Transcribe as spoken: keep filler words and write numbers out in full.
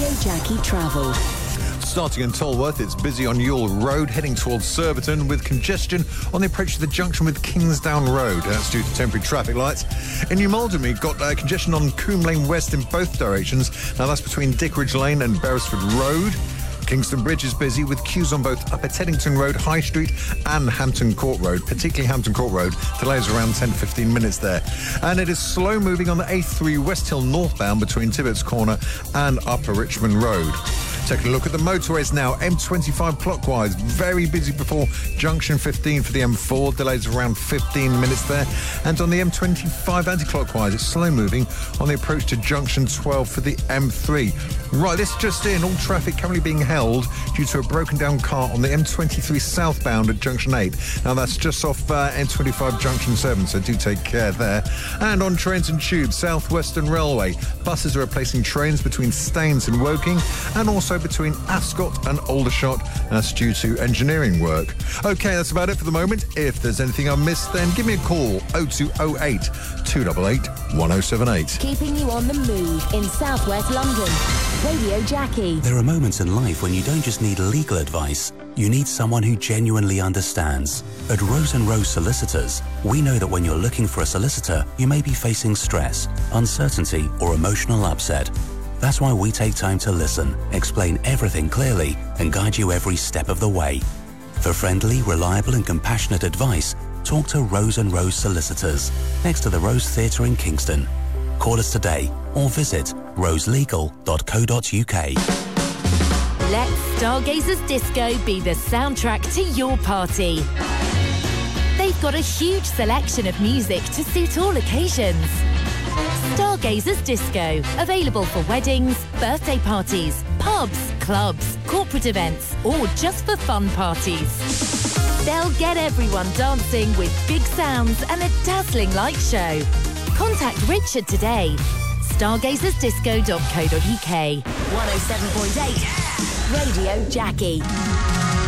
Radio Jackie Travel. Starting in Tolworth, it's busy on Ewell Road, heading towards Surbiton, with congestion on the approach to the junction with Kingsdown Road. That's due to temporary traffic lights. In New Malden, we've got uh, congestion on Coombe Lane West in both directions. Now, that's between Dickridge Lane and Beresford Road. Kingston Bridge is busy with queues on both Upper Teddington Road, High Street and Hampton Court Road, particularly Hampton Court Road. Delays around ten to fifteen minutes there. And it is slow moving on the A three West Hill northbound between Tibbetts Corner and Upper Richmond Road. Taking a look at the motorways now. M twenty-five clockwise, very busy before junction fifteen for the M four. Delays around fifteen minutes there. And on the M twenty-five anti-clockwise, it's slow moving on the approach to junction twelve for the M three. Right, this just in. All traffic currently being held due to a broken down car on the M twenty-three southbound at junction eight. Now, that's just off uh, M twenty-five junction seven, so do take care there. And on trains and tubes, South Western Railway, buses are replacing trains between Staines and Woking, and also between Ascot and Aldershot. That's due to engineering work. OK, that's about it for the moment. If there's anything I missed, then give me a call. oh two oh eight, two eight eight, one oh seven eight. Keeping you on the move in South West London. Radio Jackie. There are moments in life when you don't just need legal advice, you need someone who genuinely understands. At Rose and Rose Solicitors, we know that when you're looking for a solicitor, you may be facing stress, uncertainty, or emotional upset. That's why we take time to listen, explain everything clearly, and guide you every step of the way. For friendly, reliable, and compassionate advice, talk to Rose and Rose Solicitors, next to the Rose Theatre in Kingston. Call us today or visit rose legal dot co dot uk. Let Stargazers Disco be the soundtrack to your party. They've got a huge selection of music to suit all occasions. Stargazers Disco, available for weddings, birthday parties, pubs, clubs, corporate events, or just for fun parties. They'll get everyone dancing with big sounds and a dazzling light show. Contact Richard today. stargazers disco dot co dot uk. one oh seven point eight Radio Jackie.